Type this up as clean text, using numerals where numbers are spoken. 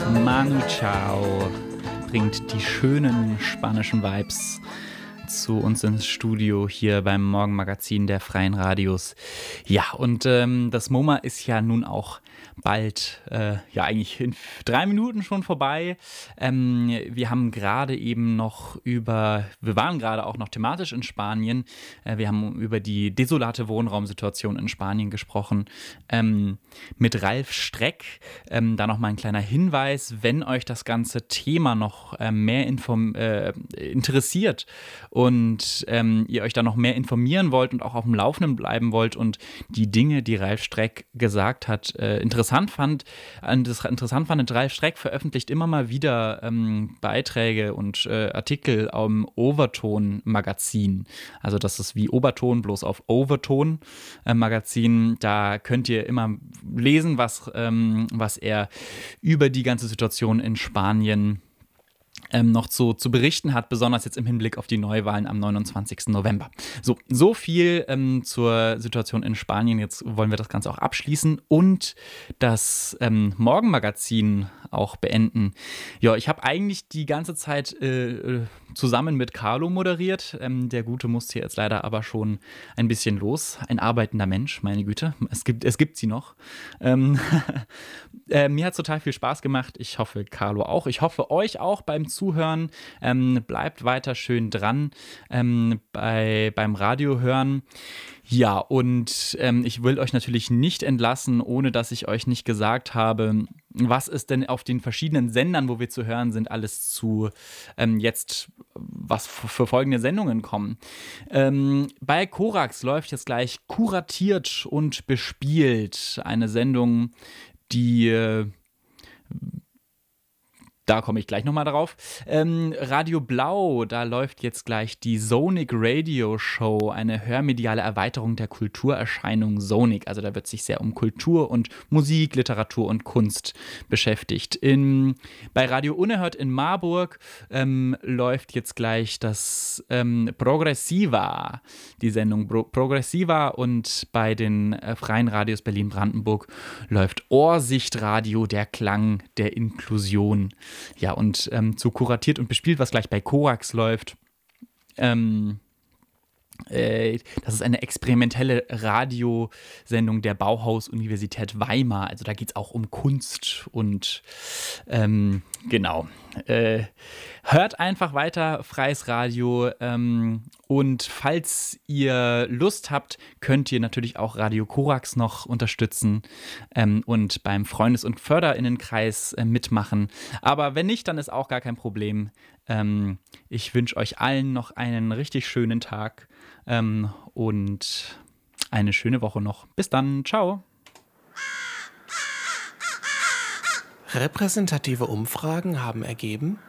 Manu Chao bringt die schönen spanischen Vibes zu uns ins Studio hier beim Morgenmagazin der Freien Radios. Ja, und das MoMA ist ja nun auch bald, eigentlich in 3 Minuten schon vorbei. Wir haben gerade eben noch wir waren gerade auch noch thematisch in Spanien. Wir haben über die desolate Wohnraumsituation in Spanien gesprochen mit Ralf Streck. Da nochmal ein kleiner Hinweis, wenn euch das ganze Thema noch mehr interessiert und ihr euch da noch mehr informieren wollt und auch auf dem Laufenden bleiben wollt und die Dinge, die Ralf Streck gesagt hat, interessant fandet, Ralf Streck veröffentlicht immer mal wieder Beiträge und Artikel am Overton-Magazin. Also das ist wie Oberton, bloß auf Overton-Magazin. Da könnt ihr immer lesen, was er über die ganze Situation in Spanien noch zu berichten hat, besonders jetzt im Hinblick auf die Neuwahlen am 29. November. So viel zur Situation in Spanien. Jetzt wollen wir das Ganze auch abschließen und das Morgenmagazin auch beenden. Ja, ich habe eigentlich die ganze Zeit zusammen mit Carlo moderiert. Der Gute musste jetzt leider aber schon ein bisschen los. Ein arbeitender Mensch, meine Güte. Es gibt sie noch. Mir hat es total viel Spaß gemacht. Ich hoffe, Carlo auch. Ich hoffe, euch auch beim Zuhören. Bleibt weiter schön dran beim Radio hören. Ja, und ich will euch natürlich nicht entlassen, ohne dass ich euch nicht gesagt habe, was ist denn auf den verschiedenen Sendern, wo wir zu hören sind, alles jetzt, was für folgende Sendungen kommen. Bei Korax läuft jetzt gleich Kuratiert und bespielt, eine Sendung, die da komme ich gleich nochmal drauf. Radio Blau, da läuft jetzt gleich die Sonic Radio Show, eine hörmediale Erweiterung der Kulturerscheinung Sonic. Also da wird sich sehr um Kultur und Musik, Literatur und Kunst beschäftigt. Bei Radio Unerhört in Marburg läuft jetzt gleich das Progressiva, die Sendung Progressiva, und bei den Freien Radios Berlin-Brandenburg läuft Ohrsichtradio, der Klang der Inklusion. Ja, und zu Kuratiert und bespielt, was gleich bei Korax läuft. Das ist eine experimentelle Radiosendung der Bauhaus-Universität Weimar. Also da geht es auch um Kunst und genau. Hört einfach weiter Freies Radio und falls ihr Lust habt, könnt ihr natürlich auch Radio Korax noch unterstützen und beim Freundes- und Förderinnenkreis mitmachen. Aber wenn nicht, dann ist auch gar kein Problem. Ich wünsche euch allen noch einen richtig schönen Tag und eine schöne Woche noch. Bis dann, ciao. Repräsentative Umfragen haben ergeben: